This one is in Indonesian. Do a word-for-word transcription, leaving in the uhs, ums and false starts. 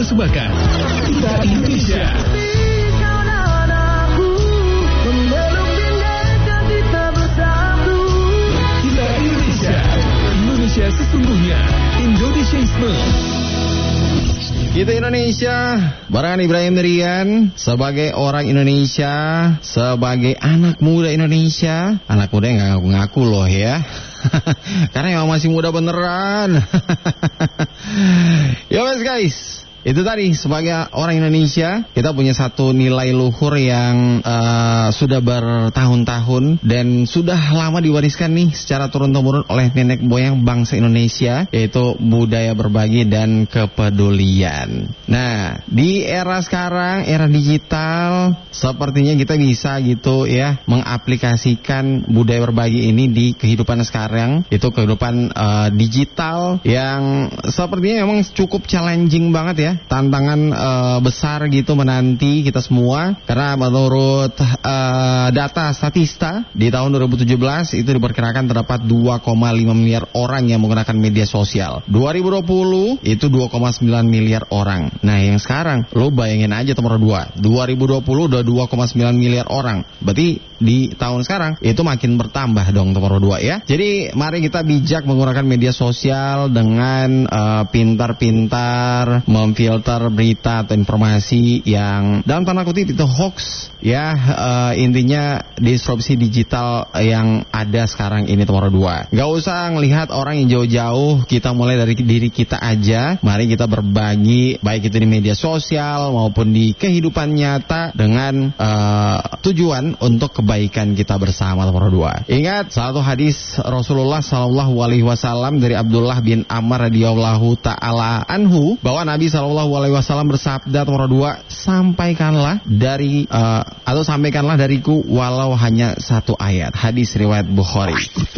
persembahkan Kita Indonesia. Kita Indonesia, Indonesia sesungguhnya, Indonesiaisme. Kita Indonesia, barengan Ibrahim Rian, sebagai orang Indonesia, sebagai anak muda Indonesia. Anak muda yang gak ngaku-ngaku loh ya. Karena emang masih muda beneran. Yo guys, itu tadi sebagai orang Indonesia kita punya satu nilai luhur yang uh, sudah bertahun-tahun dan sudah lama diwariskan nih secara turun-temurun oleh nenek moyang bangsa Indonesia, yaitu budaya berbagi dan kepedulian. Nah, di era sekarang, era digital, sepertinya kita bisa gitu ya mengaplikasikan budaya berbagi ini di kehidupan sekarang. Itu kehidupan uh, digital yang sepertinya memang cukup challenging banget ya. Tantangan uh, besar gitu menanti kita semua, karena menurut uh, data Statista di tahun dua ribu tujuh belas itu diperkirakan terdapat dua koma lima miliar orang yang menggunakan media sosial. dua ribu dua puluh itu dua koma sembilan miliar orang. Nah, yang sekarang lo bayangin aja nomor dua. dua ribu dua puluh udah dua koma sembilan miliar orang. Berarti di tahun sekarang itu makin bertambah dong nomor dua ya. Jadi mari kita bijak menggunakan media sosial dengan uh, pintar-pintar memfilter berita atau informasi yang dalam tanda kutip itu hoax ya. Uh, intinya disrupsi digital yang ada sekarang ini nomor dua. Gak usah ngelihat orang yang jauh-jauh, kita mulai dari diri kita aja. Mari kita berbagi baik itu di media sosial maupun di kehidupan nyata dengan uh, tujuan untuk kebaikan kita bersama nomor dua. Ingat satu hadis Rasulullah Shallallahu Alaihi Wasallam dari Abdullah bin Amr radhiyallahu taala anhu bahwa Nabi Shallallahu Alaihi Wasallam bersabda nomor dua, sampaikanlah dari uh, atau sampaikanlah dariku walau hanya satu ayat. Hadis riwayat Bukhari.